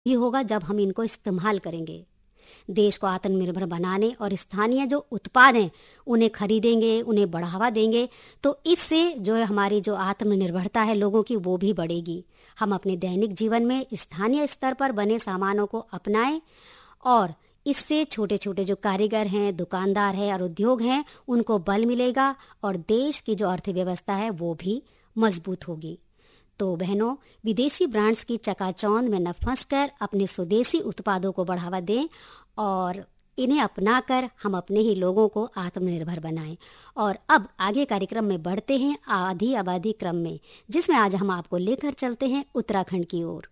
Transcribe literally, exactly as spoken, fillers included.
ही होगा जब हम इनको इस्तेमाल करेंगे। देश को आत्मनिर्भर बनाने और स्थानीय जो उत्पाद हैं उन्हें खरीदेंगे, उन्हें बढ़ावा देंगे, तो इससे जो है हमारी जो आत्मनिर्भरता है लोगों की वो भी बढ़ेगी। हम अपने दैनिक जीवन में स्थानीय स्तर पर बने सामानों को अपनाएं और इससे छोटे छोटे जो कारीगर हैं, दुकानदार हैं और उद्योग हैं उनको बल मिलेगा और देश की जो अर्थव्यवस्था है वो भी मजबूत होगी। तो बहनों, विदेशी ब्रांड्स की चकाचौंध में न फंसकर अपने स्वदेशी उत्पादों को बढ़ावा दें और इन्हें अपनाकर हम अपने ही लोगों को आत्मनिर्भर बनाएं। और अब आगे कार्यक्रम में बढ़ते हैं आधी आबादी क्रम में, जिसमें आज हम आपको लेकर चलते हैं उत्तराखंड की ओर।